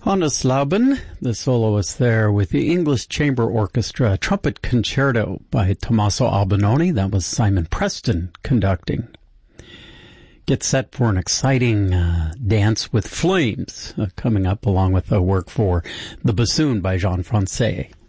Hannes Lauben, the soloist there with the English Chamber Orchestra, Trumpet Concerto by Tommaso Albinoni. That was Simon Preston conducting. Get set for an exciting dance with flames coming up, along with a work for The Bassoon by Jean Francais.